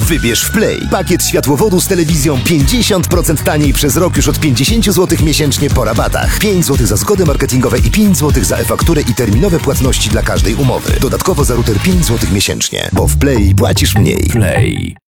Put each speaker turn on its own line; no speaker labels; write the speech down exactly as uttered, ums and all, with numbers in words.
Wybierz w Play pakiet światłowodu z telewizją pięćdziesiąt procent taniej przez rok już od pięćdziesiąt złotych miesięcznie po rabatach. pięć złotych za zgody marketingowe i pięć złotych za e-fakturę i terminowe płatności dla każdej umowy. Dodatkowo za router pięć złotych miesięcznie, bo w Play płacisz mniej.
Play.